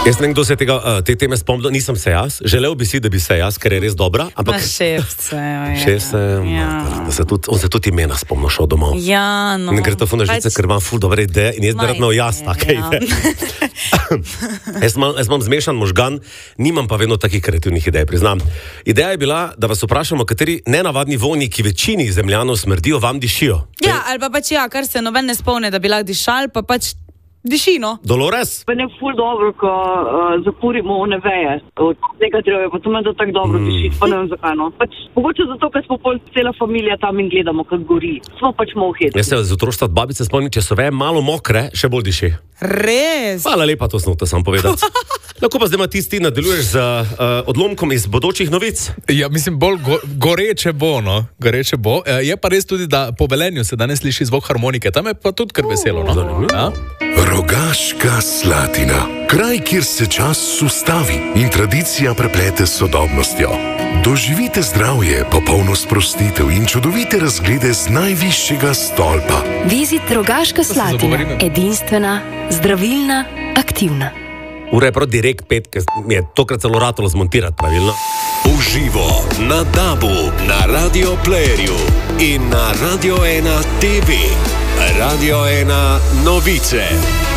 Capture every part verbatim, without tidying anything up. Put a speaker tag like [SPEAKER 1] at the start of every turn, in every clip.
[SPEAKER 1] Jaz ne vem, kdo se tega, te teme spomnil, nisem se jaz. Želel bi si, da bi se jaz, ker je res dobra. Ampak
[SPEAKER 2] šefce,
[SPEAKER 1] šefce, ja. se tudi, on se tudi imena spomnil šel domov.
[SPEAKER 2] Ja, no.
[SPEAKER 1] Ne gre to funda žice, ker imam ful dobre ideje in jaz bi rad imel jaz take
[SPEAKER 2] ja.
[SPEAKER 1] ideje. jaz, mam, jaz imam zmešan možgan, nimam pa vedno takih kreativnih idej, priznam. Ideja je bila, da vas vprašamo, kateri nenavadni vonji, ki večini zemljanov smrdijo, vam dišijo.
[SPEAKER 2] Ja, ali pa pač ja, kar se noben ne spomne, da bi lahko dišal, pa pač diši, no.
[SPEAKER 1] Dolores?
[SPEAKER 3] Meni je ful dobro, ko uh, zapurimo one veje od tega drevja, pa to meni da tako dobro mm. diši, pa ne vem zakaj, no. Pač, mogoče zato, ker smo pol cela familija tam in gledamo, kako gori. Smo pač mohiti.
[SPEAKER 1] Jaz se z otroštva od babice spomnim, če so veje malo mokre, še bolj diši.
[SPEAKER 2] Res?
[SPEAKER 1] Hvala lepa, to sem hotel sam povedati. Lahko pa zdaj ima tisti, nadaljuješ z uh, odlomkom iz bodočih novic.
[SPEAKER 4] Ja, mislim, bolj go, goreče bo, no. Goreče bo. E, je pa res tudi, da po Velenju se danes sliši zvok harmonike. Tam je pa tudi kar veselo, no. Ja?
[SPEAKER 5] Rogaška Slatina. Kraj, kjer se čas ustavi in tradicija preplete s sodobnostjo. Doživite zdravje, popolno sprostitev in čudovite razglede z najvišjega stolpa.
[SPEAKER 6] Vizit Rogaška Slatina. Edinstvena, zdravilna, aktivna.
[SPEAKER 1] Ura je prav direkt pet, ker mi je tokrat celo ratalo zmontirati pravilno.
[SPEAKER 7] Uživo na Dabu, na Radio Playerju in na Radio ena T V. Radio ena novice.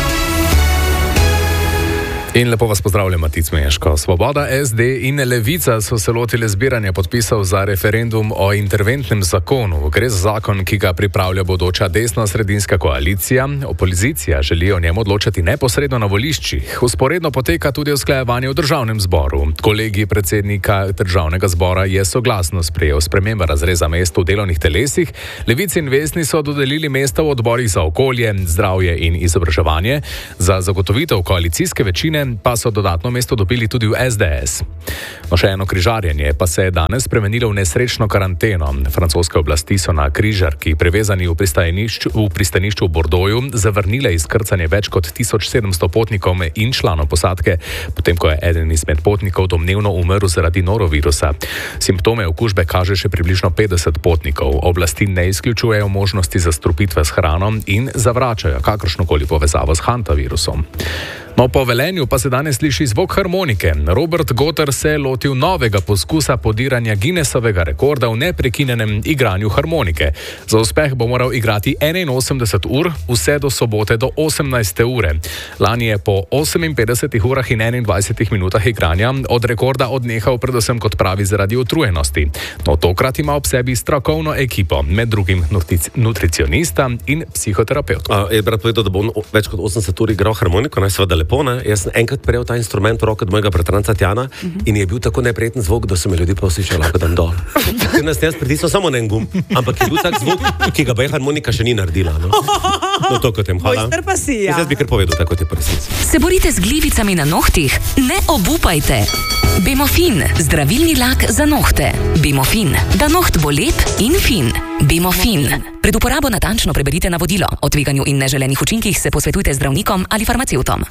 [SPEAKER 4] In lepo vas pozdravljam, Matic Meško. Svoboda, S D in Levica so se lotile zbiranja podpisov za referendum o interventnem zakonu. Gre za zakon, ki ga pripravlja bodoča desno-sredinska koalicija. Opozicija želi o njem odločati neposredno na voliščih. Usporedno poteka tudi usklajevanje v državnem zboru. Kolegij predsednika državnega zbora je soglasno sprejel spremembe razreza mest v delovnih telesih. Levici in Vesni so dodelili mesta v odborih za okolje, zdravje in izobraževanje. Za zagotovitev koalicijske večine pa so dodatno mesto dobili tudi v S D S. No, še eno križarjenje pa se je danes spremenilo v nesrečno karanteno. Francoske oblasti so na križarki, prevezani v pristanišču v, pristanišču v Bordeauxu, zavrnile izkrcanje več kot tisoč sedemsto potnikov in članov posadke, potem ko je eden izmed potnikov domnevno umrl zaradi norovirusa. Simptome okužbe kaže še približno petdeset potnikov. Oblasti ne izključujejo možnosti zastrupitve s hrano in zavračajo kakršnokoli povezavo s hantavirusom. No, po Velenju pa se danes sliši zvok harmonike. Robert Gotter se je lotil novega poskusa podiranja Guinnessovega rekorda v neprekinenem igranju harmonike. Za uspeh bo moral igrati enainosemdeset ur, vse do sobote do osemnajste ure. Lani je po oseminpetdesetih urah in enaindvajsetih minutah igranja od rekorda odnehal predvsem kot pravi zaradi utrujenosti. No, tokrat ima ob sebi strokovno ekipo, med drugim nutricionista in psihoterapevt.
[SPEAKER 1] Je brat povedal, da bo on več kot osemdeset ur igral harmoniko, naj seveda lepo. Ne? Jaz sem enkrat prejel ta instrument v roke od mojega bratranca Tjana uh-huh. in je bil tako neprijeten zvok, da so me ljudi poslišali, lahko dam dol. Ker nas jaz pritisnil samo na en gumb, ampak je bil tak zvok, ki ga baje harmonika še ni naredila. No, no to kot tem, hvala.
[SPEAKER 2] Mojster pa si, ja.
[SPEAKER 1] Jaz bi kar povedal tako, kot je presic.
[SPEAKER 6] Se borite z glivicami na nohtih? Ne obupajte. Bemofin, zdravilni lak za nohte. Bemofin, da noht bo lep in fin. Bemofin. Pred uporabo natančno preberite navodilo. O tveganju in neželenih učinkih se posvetujte zdravnikom ali farmacevtom.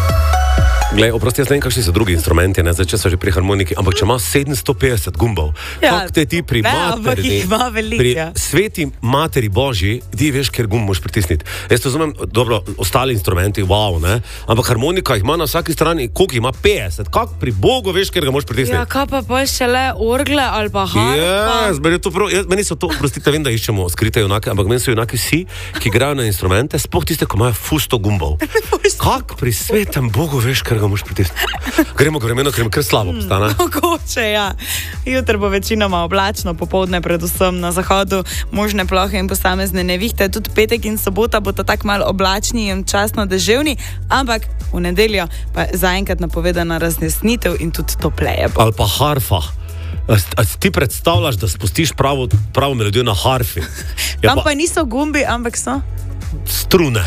[SPEAKER 1] Glej, oprosti, jaz ne vem, kakšni so drugi instrumenti, ne, zdaj, če so že pri harmoniki, ampak če ima sedemsto petdeset gumbov, ja, kako te ti pri
[SPEAKER 2] ne,
[SPEAKER 1] materi,
[SPEAKER 2] velik,
[SPEAKER 1] pri
[SPEAKER 2] ja.
[SPEAKER 1] sveti materi Božji, ti veš, ker gumb moš pritisniti. Jaz to razumem, dobro, ostali instrumenti, wow, ne, ampak harmonika jih ima na vsaki strani, koliko ima petdeset, kako pri Bogu veš, ker ga moš pritisniti.
[SPEAKER 2] Ja, kaj pa pa še le orgle ali pa harpa?
[SPEAKER 1] Yes, meni, to prav, jaz, meni so to, prostite, vem, da iščemo skrite junake, ampak meni so junaki vsi, ki igrajo na instrumente, sploh tiste, ko imajo fusto gumbov. Kako pri svetem Bogu veš, ker ga moš pritisniti? Gremo k vremenu, ker mi kar slabo postane.
[SPEAKER 2] Mogoče, ja. Jutro bo večinoma oblačno, popoldne predvsem na zahodu možne plohe in posamezne nevihte. Tudi petek in sobota bodo tako malo oblačni in časno deževni, ampak v nedeljo pa zaenkrat napovedana raznesnitev in tudi topleje bo.
[SPEAKER 1] Ali pa harfa. A, a ti predstavljaš, da spustiš pravo, pravo melodijo na harfi?
[SPEAKER 2] Ja, tam pa, pa niso gumbi, ampak so
[SPEAKER 1] strune.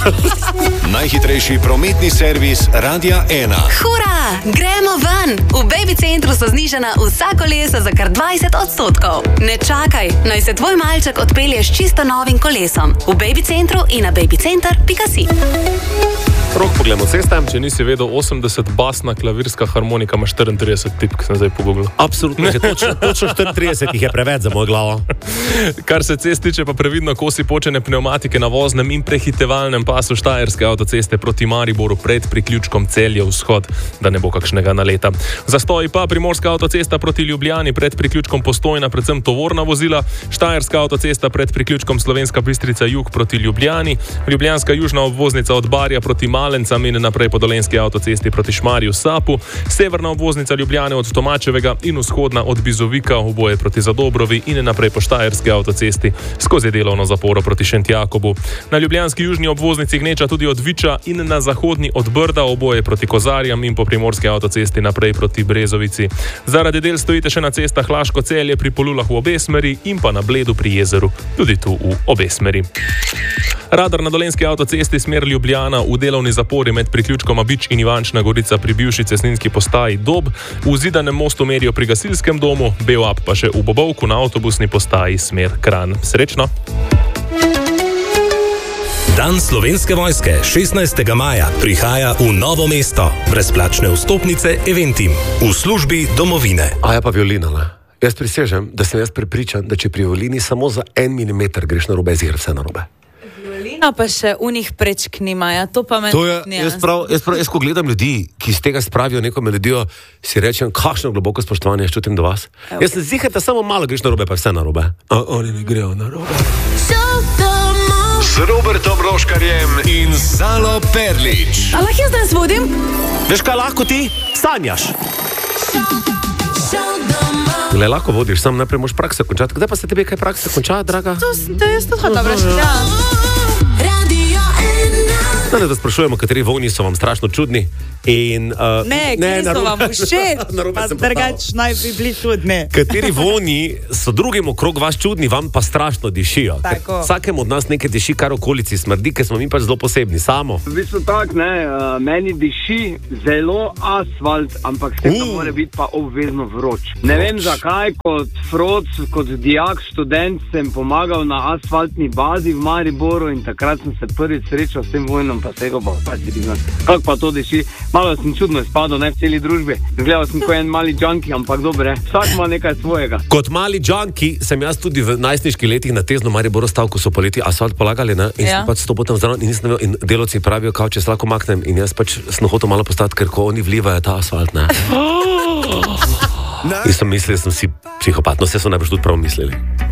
[SPEAKER 7] Najhitrejši prometni servis Radia ena.
[SPEAKER 6] Hura! Gremo ven! V Baby Centru so znižana vsa kolesa za kar dvajset odstotkov. Ne čakaj, naj se tvoj malček odpelje s čisto novim kolesom. V Baby Centru in na babycenter pika si.
[SPEAKER 1] Rok, poglejmo ceste.
[SPEAKER 8] Če nisi vedel, osemdeset basna klavirska harmonika ima štiriintrideset tipk, sem zdaj pogooglil.
[SPEAKER 1] Absolutno, že točno, točno štiriintrideset jih je preveč za mojo glavo.
[SPEAKER 8] Kar se cest tiče, pa previdno kosi počene pneumatike na voznem in prehitevalnem pasu Štajerske avtoceste proti Mariboru pred priključkom Celje vzhod, da ne bo kakšnega naleta. Zastoji pa Primorska avtocesta proti Ljubljani pred priključkom Postojna, predvsem tovorna vozila, Štajerska avtocesta pred priključkom Slovenska Bistrica jug proti Ljubljani, Ljubljanska južna obvoznica od Barja proti Malencam in naprej po Dolenjski avtocesti proti Šmarju Sapu, severna obvoznica Ljubljane od Tomačevega in vzhodna od Bizovika, oboje proti Zadobrovi in naprej po Štajerski avtocesti skozi delovno zaporo proti Šentjakobu. Na ljubljanski južni obvoznici gneča tudi od Viča in na zahodni od Brda, oboje proti Kozarjam in po Primorski avtocesti naprej proti Brezovici. Zaradi del stojite še na cestah Laško-Celje pri Polulah v obe smeri in pa na Bledu pri jezeru, tudi tu v obe smeri. Radar na Dolenjski avtocesti smer Ljubljana v delovni zapori med priključkoma Bič in Ivančna Gorica pri bivši cestninski postaji Dob, v Zidanem mostu merijo pri gasilskem domu, B O A P pa še v Bobovku na avtobusni postaji smer Kranj. Srečno!
[SPEAKER 7] Dan Slovenske vojske šestnajstega maja prihaja v Novo mesto. Brezplačne vstopnice Eventim v službi domovine.
[SPEAKER 1] A ja pa violina, ne? Jaz prisežem, da sem jaz prepričan, da če pri violini samo za en milimeter greš na robe, zgre vse na robe.
[SPEAKER 2] Violina pa še unih prečk nimajo, to pa meni
[SPEAKER 1] To je, jaz, prav, jaz, prav, jaz ko gledam ljudi, ki iz tega spravijo neko melodijo, si rečem, kakšno globoko spoštovanje jaz čutim do vas. Evo. Jaz sem ziher, da samo malo greš na robe, pa vse na robe. A oni ne grejo na robe.
[SPEAKER 7] S Robertom Roškarjem in Zalo Perlič.
[SPEAKER 2] A lahko jaz danes vodim?
[SPEAKER 1] Veš kaj lahko ti? Sanjaš. Le, lahko vodiš, sam najprej moraš prakse končati. Kdaj pa se tebi kaj prakse konča, draga?
[SPEAKER 2] To, to jaz tudi hodam vprašati.
[SPEAKER 1] No, ne, da sprašujemo, kateri vonji so vam strašno čudni. In, uh,
[SPEAKER 2] ne, kateri so vam všeč, pa drugač naj bi bili čudni.
[SPEAKER 1] Kateri vonji so drugim okrog vas čudni, vam pa strašno dišijo. Vsakemu od nas nekaj diši, kar okolici smrdi, ker smo mi pač zelo posebni. Samo.
[SPEAKER 9] V bistvu tak, ne, uh, meni diši zelo asfalt, ampak s tem uh. mora biti pa obvezno vroč. Ne vroč. Vem zakaj, kot froc, kot dijak, študent sem pomagal na asfaltni bazi v Mariboru in takrat sem se prvič srečal s tem vojnom, pa se ga bo, pa si bi znal. Kako pa to diši? Malo sem čudno spadal, ne, v celi družbi. Gledal sem kot en mali junkie, ampak dobre, vsak ima nekaj svojega.
[SPEAKER 1] Kot mali junkie sem jaz tudi v najstniških letih na Tezno Mariboru stal, ko so poleti asfalt polagali, ne, in ja. sem pač stopil tam zraven in nisem vedel, in delavci pravijo, kao, če se lahko maknem, in jaz pač sem hotel malo postati, ker ko oni vlivajo ta asfalt, ne. In sem mislil, sem si psihopat, no, vse so najbolj tudi prav mislili.